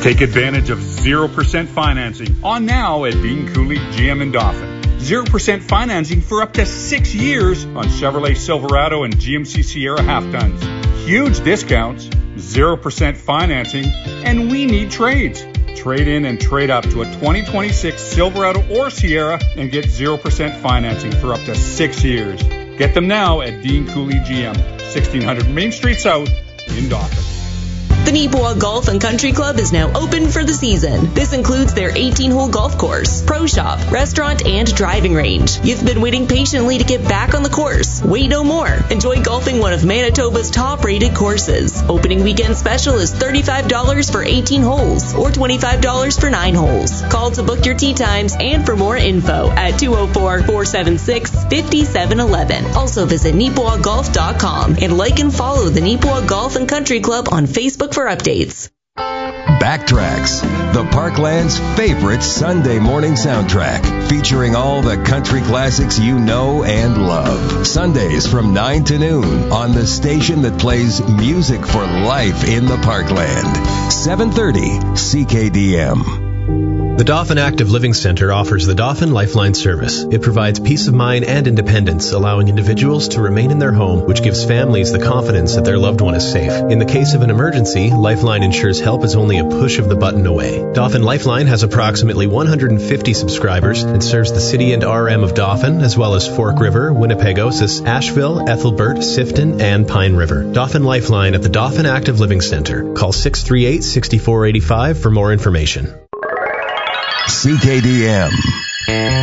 Take advantage of 0% financing on now at Dean Cooley GM in Dauphin. 0% financing for up to 6 years on Chevrolet Silverado and GMC Sierra half-tons. Huge discounts, 0% financing, and we need trades. Trade in and trade up to a 2026 Silverado or Sierra and get 0% financing for up to 6 years. Get them now at Dean Cooley GM, 1600 Main Street South in Dauphin. The Neepawa Golf and Country Club is now open for the season. This includes their 18-hole golf course, pro shop, restaurant, and driving range. You've been waiting patiently to get back on the course. Wait no more. Enjoy golfing one of Manitoba's top-rated courses. Opening weekend special is $35 for 18 holes or $25 for 9 holes. Call to book your tee times and for more info at 204-476-5711. Also visit NeepawaGolf.com and like and follow the Neepawa Golf and Country Club on Facebook for updates. Backtracks, the Parkland's favorite Sunday morning soundtrack, featuring all the country classics you know and love. Sundays from 9 to noon on the station that plays music for life in the Parkland. 730 CKDM. The Dauphin Active Living Center offers the Dauphin Lifeline service. It provides peace of mind and independence, allowing individuals to remain in their home, which gives families the confidence that their loved one is safe. In the case of an emergency, Lifeline ensures help is only a push of the button away. Dauphin Lifeline has approximately 150 subscribers and serves the city and RM of Dauphin, as well as Fork River, Winnipegosis, Asheville, Ethelbert, Sifton, and Pine River. Dauphin Lifeline at the Dauphin Active Living Center. Call 638-6485 for more information. CKDM.